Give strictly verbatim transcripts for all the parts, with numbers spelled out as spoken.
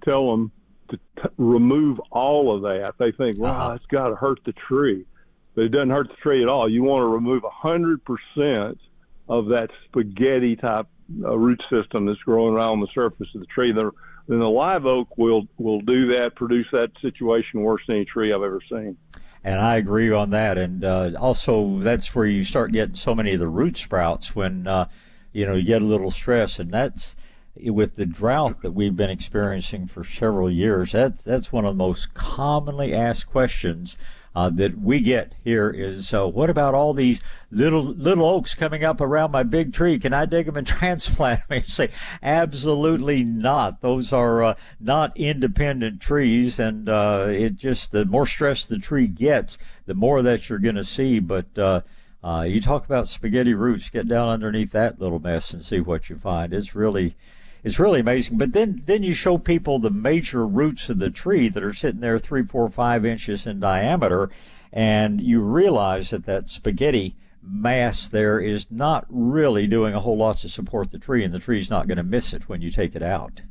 tell them to t- remove all of that. They think, well, Uh-huh. it's got to hurt the tree. But it doesn't hurt the tree at all. You want to remove one hundred percent of that spaghetti type uh, root system that's growing around the surface of the tree. The, then the live oak will, will do that, produce that situation worse than any tree I've ever seen. And I agree on that. And uh, also, that's where you start getting so many of the root sprouts when, uh, you know, you get a little stress. And that's, with the drought that we've been experiencing for several years, that's, that's one of the most commonly asked questions uh, that we get here is, uh, what about all these little little oaks coming up around my big tree? Can I dig them and transplant them? You say, absolutely not. Those are uh, not independent trees, and uh, it just, the more stress the tree gets, the more that you're going to see. But uh, uh, you talk about spaghetti roots, get down underneath that little mess and see what you find. It's really It's really amazing. But then, then you show people the major roots of the tree that are sitting there three, four, five inches in diameter, and you realize that that spaghetti mass there is not really doing a whole lot to support the tree, and the tree's not going to miss it when you take it out.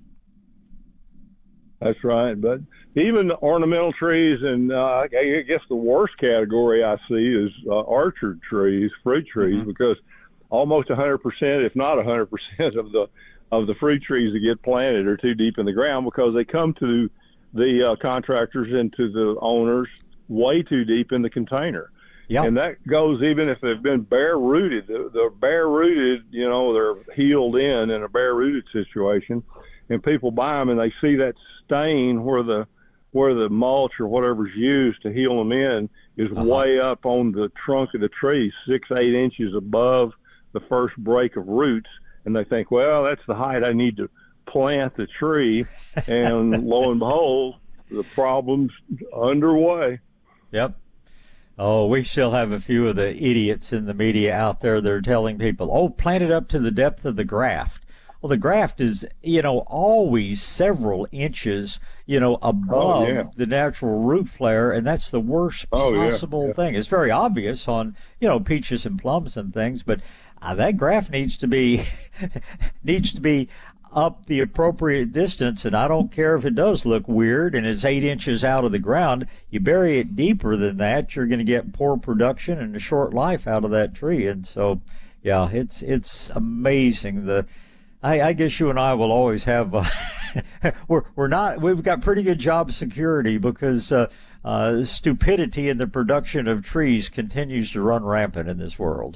That's right. But even ornamental trees, and uh, I guess the worst category I see is uh, orchard trees, fruit trees, mm-hmm. because almost one hundred percent, if not one hundred percent of the of the fruit trees that get planted are too deep in the ground because they come to the uh, contractors and to the owners way too deep in the container. Yep. And that goes even if they've been bare rooted. They're, they're bare rooted, you know, they're healed in in a bare rooted situation, and people buy them and they see that stain where the where the mulch or whatever's used to heal them in is uh-huh. way up on the trunk of the tree, six, eight inches above the first break of roots. And they think, well, that's the height I need to plant the tree. And lo and behold, the problem's underway. Yep. Oh, we still have a few of the idiots in the media out there that are telling people, oh, plant it up to the depth of the graft. Well, the graft is, you know, always several inches, you know, above oh, yeah. the natural root flare, and that's the worst oh, possible yeah. Yeah. thing. It's very obvious on, you know, peaches and plums and things, but uh, that graft needs to be needs to be up the appropriate distance, and I don't care if it does look weird and it's eight inches out of the ground. You bury it deeper than that, you're going to get poor production and a short life out of that tree. And so, yeah, it's it's amazing. The I, I guess you and I will always have uh, we're we're not we've got pretty good job security because uh, uh, stupidity in the production of trees continues to run rampant in this world.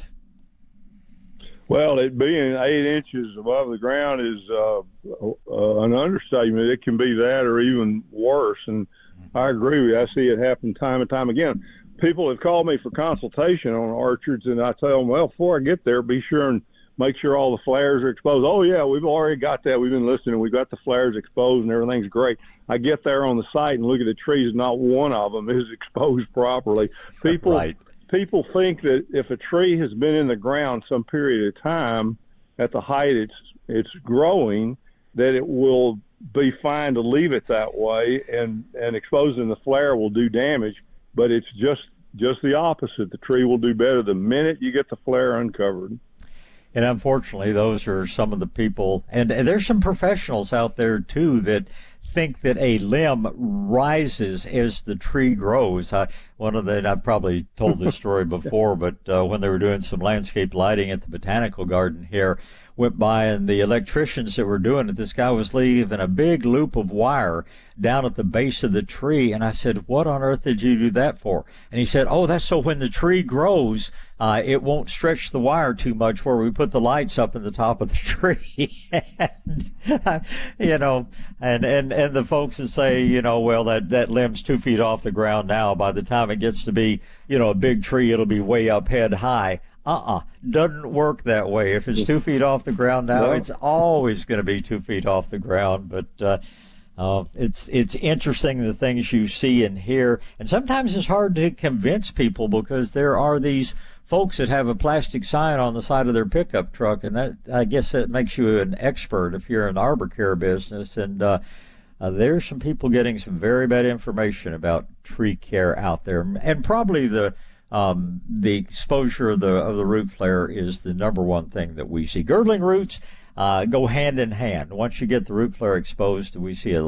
Well, it being eight inches above the ground is uh, uh, an understatement. It can be that or even worse. And I agree with you. I see it happen time and time again. People have called me for consultation on orchards, and I tell them, well, before I get there, be sure and make sure all the flares are exposed. Oh, yeah, we've already got that. We've been listening. We've got the flares exposed, and everything's great. I get there on the site and look at the trees. Not one of them is exposed properly. People right. People think that if a tree has been in the ground some period of time at the height it's it's growing, that it will be fine to leave it that way, and, and exposing the flare will do damage. But it's just just the opposite. The tree will do better the minute you get the flare uncovered. And unfortunately, those are some of the people, and, and there's some professionals out there, too, that think that a limb rises as the tree grows. I, one of the, I've probably told this story before, but uh, when they were doing some landscape lighting at the Botanical Garden here, went by, and the electricians that were doing it, this guy was leaving a big loop of wire down at the base of the tree. And I said, what on earth did you do that for? And he said, oh, that's so when the tree grows, uh, it won't stretch the wire too much where we put the lights up in the top of the tree. and, you know, and, and, and the folks that say, you know, well, that, that limb's two feet off the ground now. By the time it gets to be, you know, a big tree, it'll be way up head high. Uh-uh. Doesn't work that way. If it's two feet off the ground now, no. It's always going to be two feet off the ground. But uh, uh, it's it's interesting the things you see and hear. And sometimes it's hard to convince people because there are these folks that have a plastic sign on the side of their pickup truck. And that, I guess that makes you an expert if you're in the arbor care business. And uh, uh, there's some people getting some very bad information about tree care out there. And probably the Um, the exposure of the of the root flare is the number one thing that we see. Girdling roots uh, go hand in hand. Once you get the root flare exposed, we see a